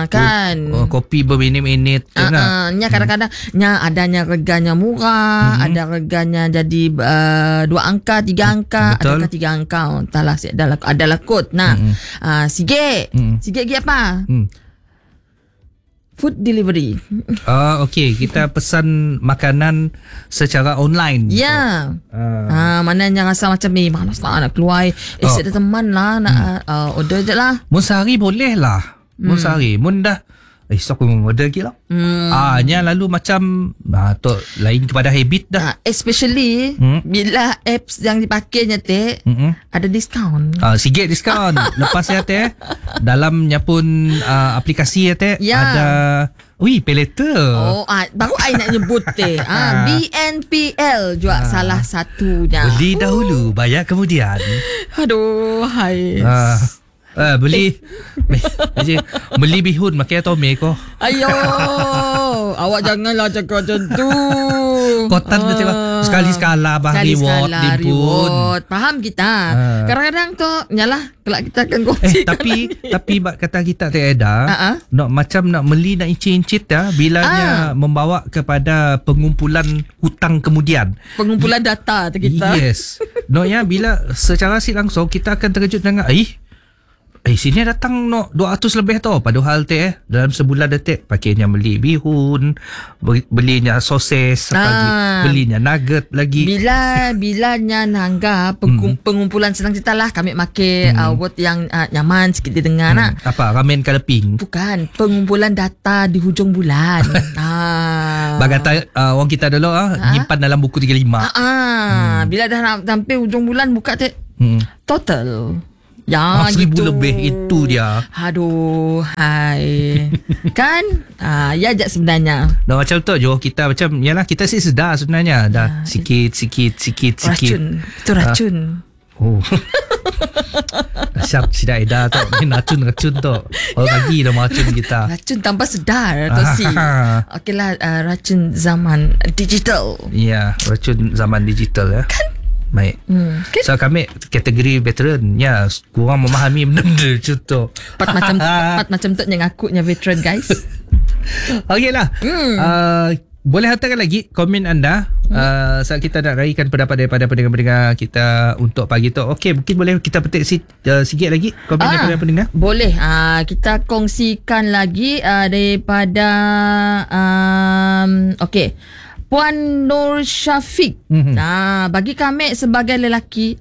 kan. Kopi berminit-minit Nya kadang-kadang nya adanya reganya murah, ada reganya jadi 2 angka, 3 angka, Betul. adakah 3 angka? Entahlah, adalah kod. Nah, Sige gi apa? Food delivery. Okey, kita pesan makanan secara online. Ya. Mananya rasa macam malas lah nak keluar. Ada teman lah nak order je lah. Mun sehari boleh lah. Mun sehari. Mun dah so aku order lagi lah. Nya lalu macam tu lain kepada habit dah. Especially bila apps yang dipakainya ada diskaun. Sikit diskaun. Lepas ya teh dalamnya pun aplikasi ya teh ada pay later. Baru I nak nyebut BNPL juga salah satunya. Beli dahulu, bayar kemudian. Aduh, hai. Beli bihun makan tome ko. Ayo, awak janganlah cakap macam tu. Kotan sekali-sekala reward reward. Faham kita. Kadang-kadang tu nyalah kelak kita akan kongsi. Tapi kata kita tiada nak meli nak incit-incit bilanya membawa kepada pengumpulan hutang kemudian. Pengumpulan data kita. Yes. Bila secara langsung kita akan terkejut dengan sini datang 200 lebih tau. Padahal dalam sebulan pakainya beli bihun, belinya sosis, belinya nugget lagi. Bilanya nangga pengumpulan senang cerita lah. Kami makai word yang nyaman sikit didengar nak. Apa? Ramen kaleping? Bukan, pengumpulan data di hujung bulan. Bagata orang kita dulu nyimpan dalam buku 35. Bila dah sampai hujung bulan buka total. Ya, 1,000 gitu. lebih itu dia. Aduh, hai. Kan? Ya je sebenarnya. Macam tu je kita macam yalah kita sih sedar sebenarnya dah sikit. Racun. Itu racun. Siap tidak ada tu. Racun tu. Lagi dah racun kita. Racun tanpa sedar atau Okeylah, racun zaman digital. Ya, racun zaman digital ya. Kan? Baik. So kami kategori veteran kurang memahami benda-benda macam tu. Part macam tu yang akunya veteran guys. Okeylah. Boleh hantarkan lagi komen anda saat kita nak raikan pendapat daripada pendengar-pendengar kita untuk pagi tu. Okey, mungkin boleh kita petik sikit lagi komen daripada pendengar. Boleh. Kita kongsikan lagi daripada okey. Puan Nur Syafiq. Bagi kami sebagai lelaki,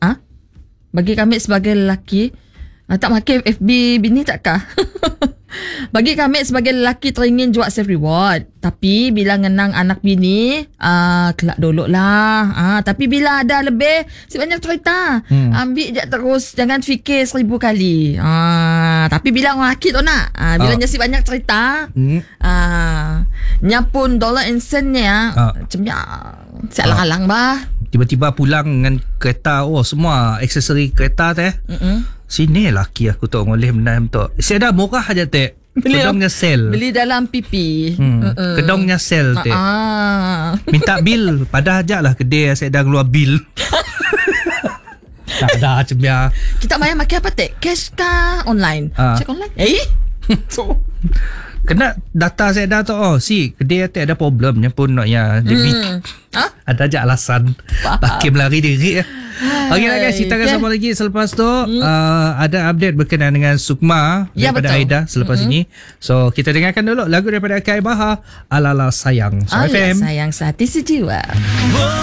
tak makan FB bini takkah? Bagi kami sebagai lelaki teringin jual self reward. Tapi bila ngenang anak bini, kelak dolok lah. Tapi bila ada lebih, si banyak cerita. Ambil je terus, jangan fikir 1000 kali. Tapi bila orang lelaki tu nak, bila si banyak cerita, nya pun dollar and cent-nya, macam siap halang bah. Tiba-tiba pulang dengan kereta, semua aksesori kereta teh. Sini laki aku tu ngoleh benda tu. Saya dah murah aja teh. Kedongnya sel. Beli dalam pipi. Kedongnya sel teh. Minta bil, padahal ajaklah kedai saya dah keluar bil. Tak ada macam dia. Kita bayar makan apa teh? Cash kah online? Check online. So kena data saya dah tu kedai tu ada problemnya pun naknya debit. Ada aja alasan pakai melari diri. Okeylah guys, kita akan sama lagi selepas tu. Ada update berkenaan dengan Sukma daripada Aida selepas ini. So kita dengarkan dulu lagu daripada Kai Bahar, Alala Sayang. FM. Sayang sehati sejiwa.